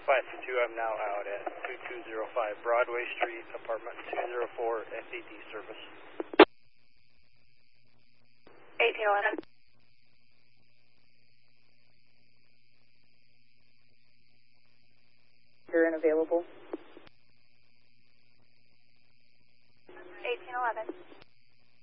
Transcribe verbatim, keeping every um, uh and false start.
five two two, I'm now out at two two zero five Broadway Street, apartment two zero four, F A D service. eighteen eleven. You're unavailable. eighteen eleven.